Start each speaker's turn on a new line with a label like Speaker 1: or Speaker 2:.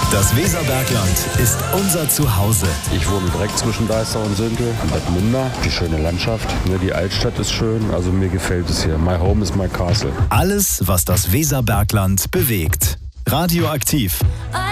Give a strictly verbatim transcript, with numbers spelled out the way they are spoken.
Speaker 1: Das Weserbergland ist unser Zuhause.
Speaker 2: Ich wohne direkt zwischen Deister und Süntel, in Bad Münder. Die schöne Landschaft, ne, die Altstadt ist schön, also mir gefällt es hier. My home is my castle.
Speaker 1: Alles, was das Weserbergland bewegt. Radioaktiv.